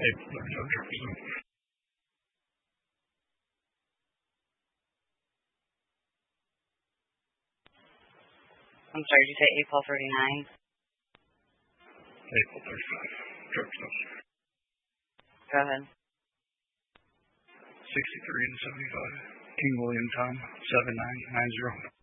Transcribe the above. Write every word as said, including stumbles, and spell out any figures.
April thirty-seven. I'm sorry, did you say April thirty-nine? April thirty-five. Go ahead. sixty-three and seventy-five. King William Tom, seven nine nine zero.